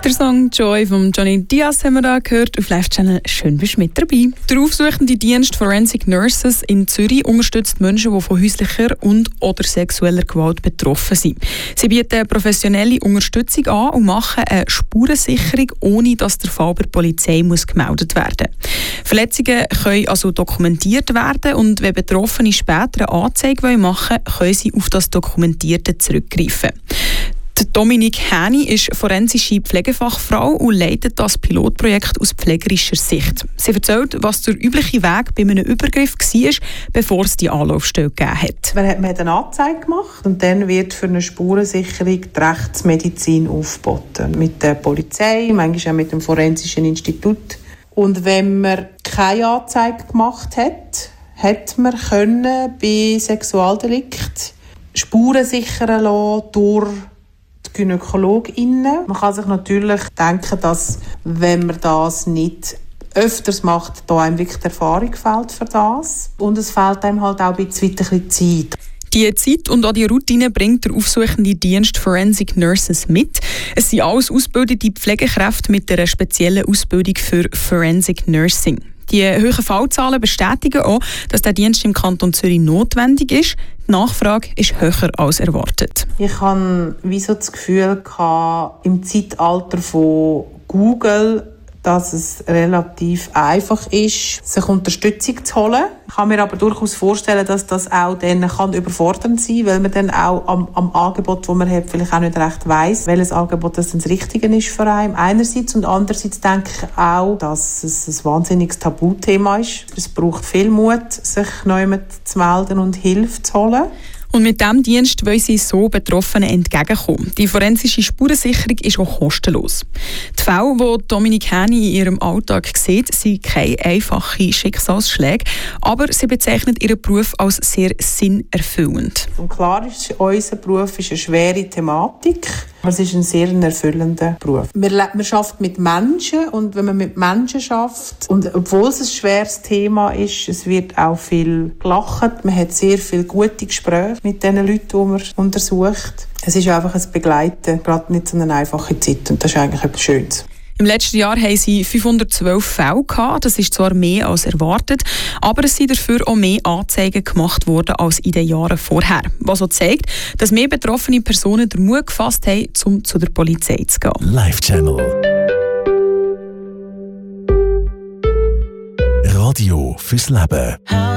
Der Song «Joy» von Johnny Diaz haben wir da gehört auf Live Channel. Schön, bist du mit dabei. Der aufsuchende Dienst Forensic Nurses in Zürich unterstützt Menschen, die von häuslicher und/oder sexueller Gewalt betroffen sind. Sie bieten professionelle Unterstützung an und machen eine Spurensicherung, ohne dass der Fall bei der Polizei gemeldet werden muss. Verletzungen können also dokumentiert werden und wenn Betroffene später eine Anzeige machen wollen, können sie auf das Dokumentierte zurückgreifen. Dominik Häni ist forensische Pflegefachfrau und leitet das Pilotprojekt aus pflegerischer Sicht. Sie erzählt, was der übliche Weg bei einem Übergriff war, bevor es die Anlaufstelle gegeben hat. Man hat eine Anzeige gemacht und dann wird für eine Spurensicherung die Rechtsmedizin aufgeboten. Mit der Polizei, manchmal auch mit dem Forensischen Institut. Und wenn man keine Anzeige gemacht hat, hat man bei Sexualdelikt Spuren sichern lassen durch GynäkologInnen. Man kann sich natürlich denken, dass, wenn man das nicht öfters macht, da einem wirklich die Erfahrung fehlt für das. Und es fehlt einem halt auch ein bisschen Zeit. Die Zeit und auch die Routine bringt der aufsuchende Dienst Forensic Nurses mit. Es sind alles ausgebildete Pflegekräfte mit einer speziellen Ausbildung für Forensic Nursing. Die hohen Fallzahlen bestätigen auch, dass der Dienst im Kanton Zürich notwendig ist. Die Nachfrage ist höher als erwartet. Ich hatte das Gefühl im Zeitalter von Google, dass es relativ einfach ist, sich Unterstützung zu holen. Ich kann mir aber durchaus vorstellen, dass das auch dann überfordernd sein kann, weil man dann auch am Angebot, das man hat, vielleicht auch nicht recht weiss, welches Angebot das Richtige ist für einen. Einerseits und andererseits denke ich auch, dass es ein wahnsinniges Tabuthema ist. Es braucht viel Mut, sich jemand zu melden und Hilfe zu holen. Und mit diesem Dienst wollen sie so Betroffenen entgegenkommen. Die forensische Spurensicherung ist auch kostenlos. Die Fälle, die Dominik Häni in ihrem Alltag sieht, sind keine einfachen Schicksalsschläge, aber sie bezeichnet ihren Beruf als sehr sinnerfüllend. Und klar ist, unser Beruf ist eine schwere Thematik, aber es ist ein sehr erfüllender Beruf. Man arbeitet mit Menschen und wenn man mit Menschen arbeitet, und obwohl es ein schweres Thema ist, es wird auch viel gelacht, man hat sehr viele gute Gespräche mit den Leuten, die man untersucht. Es ist einfach ein Begleiten, gerade nicht so eine einfache Zeit und das ist eigentlich etwas Schönes. Im letzten Jahr haben sie 512 Fälle gehabt. Das ist zwar mehr als erwartet, aber es sind dafür auch mehr Anzeigen gemacht worden als in den Jahren vorher. Was auch zeigt, dass mehr betroffene Personen den Mut gefasst haben, um zu der Polizei zu gehen. Live Channel. Radio fürs Leben.